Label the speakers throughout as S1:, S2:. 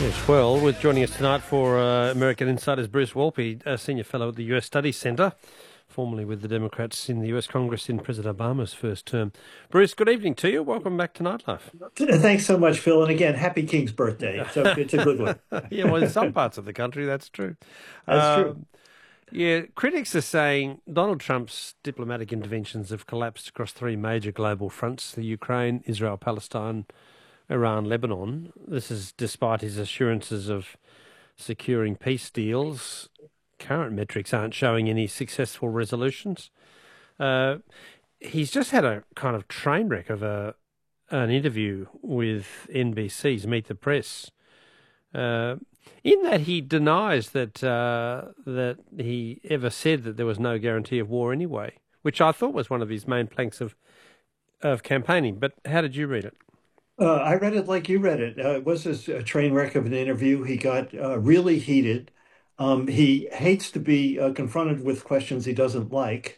S1: Yes, well, with joining us tonight for American Insiders, Bruce Wolpe, a senior fellow at the US Studies Centre, formerly with the Democrats in the US Congress in President Obama's first term. Bruce, good evening to you. Welcome back to Nightlife.
S2: Thanks so much, Phil. And again, happy King's birthday. So it's a good one.
S1: Yeah, well, in some parts of the country, that's true.
S2: That's true.
S1: Yeah, critics are saying Donald Trump's diplomatic interventions have collapsed across three major global fronts: the Ukraine, Israel, Palestine, Iran, Lebanon. This is despite his assurances of securing peace deals. Current metrics aren't showing any successful resolutions. He's just had a kind of train wreck of an interview with NBC's Meet the Press, in that he denies that he ever said that there was no guarantee of war anyway, which I thought was one of his main planks of campaigning. But how did you read it?
S2: I read it like you read it. It was a train wreck of an interview. He got really heated. He hates to be confronted with questions he doesn't like.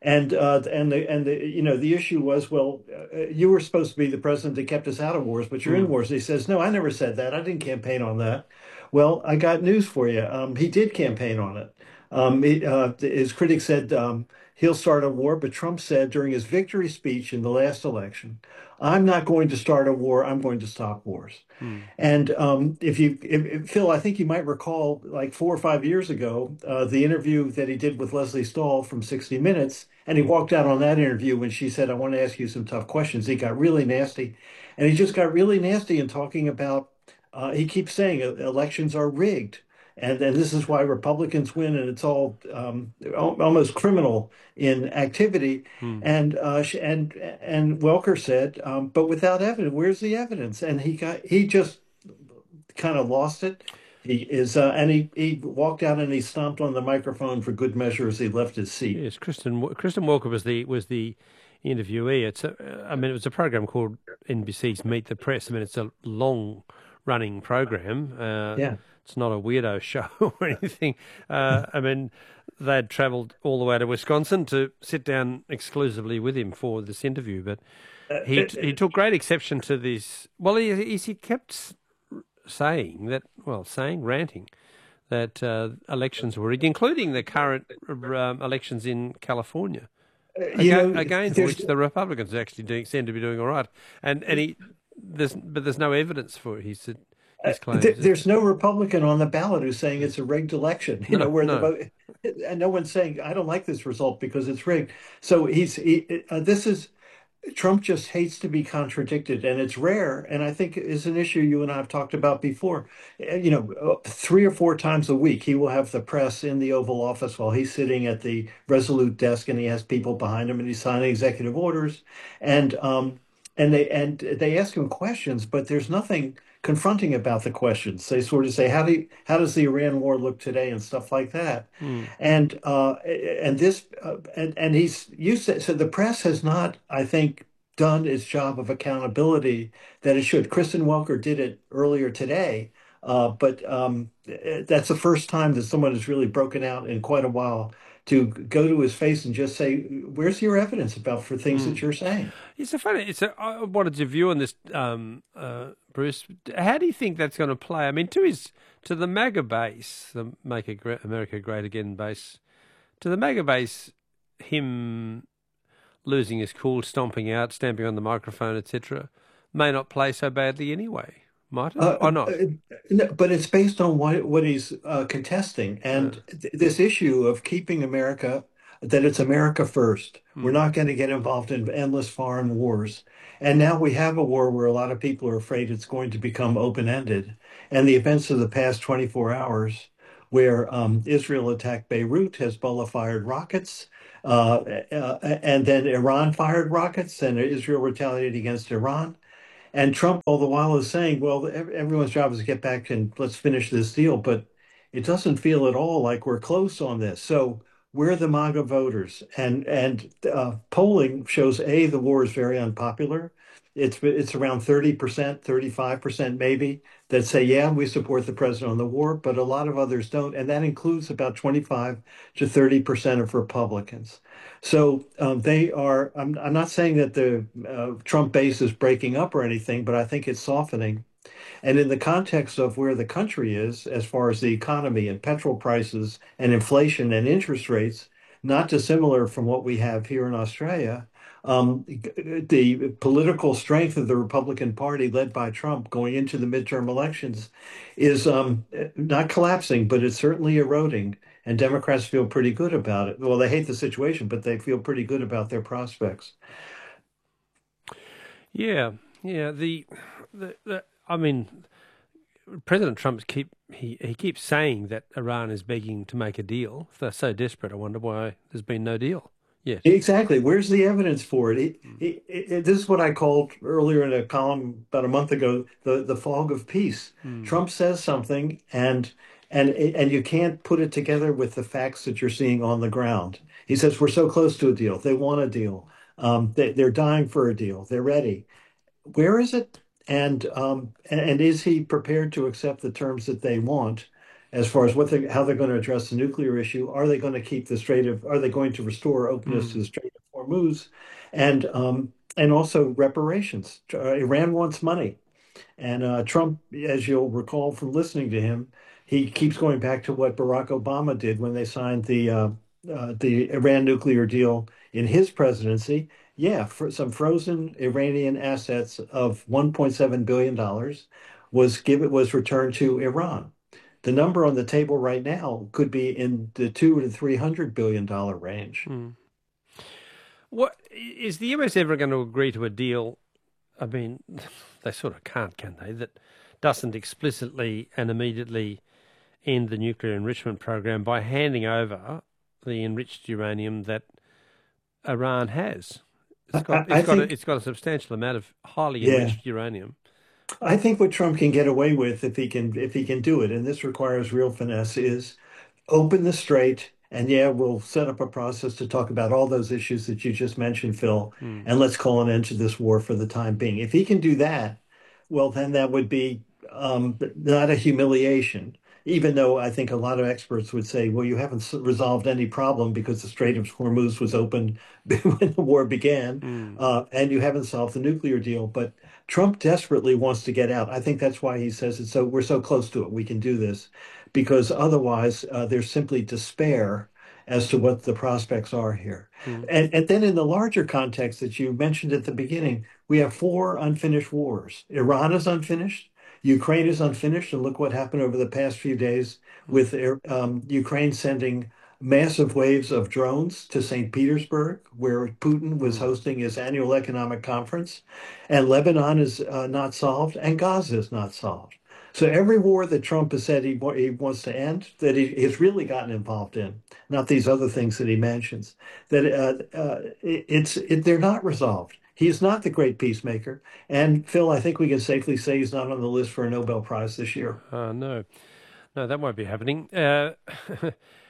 S2: And the issue was, well, you were supposed to be the president that kept us out of wars, but you're in wars. And he says, no, I never said that. I didn't campaign on that. Well, I got news for you. He did campaign on it. His critics said he'll start a war, but Trump said during his victory speech in the last election, I'm not going to start a war. I'm going to stop wars. And if Phil, I think you might recall, like 4 or 5 years ago, the interview that he did with Leslie Stahl from 60 Minutes, and he walked out on that interview when she said, "I want to ask you some tough questions." He got really nasty, and he just got really nasty in talking about. He keeps saying elections are rigged. And this is why Republicans win, and it's all almost criminal in activity.
S1: Hmm.
S2: And Welker said, but without evidence, where's the evidence? And he just kind of lost it. He walked out and he stomped on the microphone for good measure as he left his seat.
S1: Yes, Kristen Walker was the interviewee. It was a program called NBC's Meet the Press. I mean, it's a long running program.
S2: Yeah.
S1: It's not a weirdo show or anything. They'd travelled all the way to Wisconsin to sit down exclusively with him for this interview, but he took great exception to this. Well, he kept ranting that elections were rigged, including the current elections in California, for which the Republicans actually seem to be doing all right. There's no evidence for it. He said.
S2: There's no Republican on the ballot who's saying it's a rigged election, the vote, and no one's saying, I don't like this result because it's rigged. So Trump just hates to be contradicted, and it's rare. And I think is an issue you and I have talked about before. 3 or 4 times a week, he will have the press in the Oval Office while he's sitting at the Resolute desk, and he has people behind him, and he's signing executive orders, and they ask him questions, but there's nothing confronting about the questions. They sort of say, how does the Iran war look today, and stuff like that. So the press has not, I think, done its job of accountability that it should. Kristen Welker did it earlier today, but that's the first time that someone has really broken out in quite a while to go to his face and just say, "Where's your evidence for things that you're saying?"
S1: I wanted your view on this, Bruce. How do you think that's going to play? I mean, to the MAGA base, the America Great Again base, to the MAGA base, him losing his cool, stomping out, stamping on the microphone, etc., may not play so badly anyway. Might it or not?
S2: No, but it's based on what he's contesting, and this issue of keeping America, that it's America first. We're not going to get involved in endless foreign wars. And now we have a war where a lot of people are afraid it's going to become open-ended. And the events of the past 24 hours, where Israel attacked Beirut, Hezbollah fired rockets, and then Iran fired rockets, and Israel retaliated against Iran. And Trump, all the while, is saying, well, everyone's job is to get back and let's finish this deal. But it doesn't feel at all like we're close on this. So we're the MAGA voters. And polling shows, the war is very unpopular. It's around 30%, 35% maybe, that say, yeah, we support the president on the war, but a lot of others don't. And that includes about 25 to 30% of Republicans. So I'm not saying that the Trump base is breaking up or anything, but I think it's softening. And in the context of where the country is, as far as the economy and petrol prices and inflation and interest rates, not dissimilar from what we have here in Australia, the political strength of the Republican Party, led by Trump, going into the midterm elections, is not collapsing, but it's certainly eroding. And Democrats feel pretty good about it. Well, they hate the situation, but they feel pretty good about their prospects.
S1: Yeah, yeah. I mean, President Trump he keeps saying that Iran is begging to make a deal. If they're so desperate, I wonder why there's been no deal yet.
S2: Exactly. Where's the evidence for it? This is what I called earlier in a column about a month ago, the fog of peace.
S1: Mm.
S2: Trump says something, and you can't put it together with the facts that you're seeing on the ground. He says we're so close to a deal. They want a deal. They're dying for a deal. They're ready. Where is it? And is he prepared to accept the terms that they want as far as how they're going to address the nuclear issue? Are they going to keep the are they going to restore openness to
S1: Mm.
S2: the Strait of Hormuz? And also reparations. Iran wants money. And Trump, as you'll recall from listening to him, he keeps going back to what Barack Obama did when they signed the Iran nuclear deal in his presidency. Yeah, for some frozen Iranian assets of $1.7 billion was returned to Iran. The number on the table right now could be in the $200 to $300 billion range.
S1: Mm. What is the US ever going to agree to a deal? I mean, they sort of can't, can they? That doesn't explicitly and immediately end the nuclear enrichment program by handing over the enriched uranium that Iran has.
S2: I think,
S1: It's got a substantial amount of highly
S2: yeah.
S1: enriched uranium.
S2: I think what Trump can get away with if he can do it, and this requires real finesse, is open the strait. And yeah, we'll set up a process to talk about all those issues that you just mentioned, Phil,
S1: Mm.
S2: and let's call an end to this war for the time being. If he can do that, well, then that would be not a humiliation, even though I think a lot of experts would say, well, you haven't resolved any problem because the Strait of Hormuz was open when the war began,
S1: Mm.
S2: and you haven't solved the nuclear deal. But Trump desperately wants to get out. I think that's why he says it's so we're so close to it. We can do this because otherwise there's simply despair as to what the prospects are here.
S1: Mm.
S2: And then in the larger context that you mentioned at the beginning, we have four unfinished wars. Iran is unfinished. Ukraine is unfinished. And look what happened over the past few days
S1: Mm.
S2: with Ukraine sending massive waves of drones to St. Petersburg, where Putin was
S1: Mm.
S2: hosting his annual economic conference. And Lebanon is not solved, and Gaza is not solved. So every war that Trump has said he wants to end, that he's really gotten involved in, not these other things that he mentions, that they're not resolved. He's not the great peacemaker. And Phil, I think we can safely say he's not on the list for a Nobel Prize this year.
S1: No, no, that won't be happening.